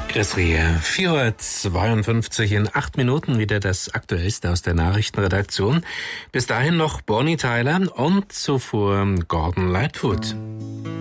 Chrisri, 4:52 in 8 Minuten wieder das Aktuellste aus der Nachrichtenredaktion. Bis dahin noch Bonnie Tyler und zuvor Gordon Lightfoot.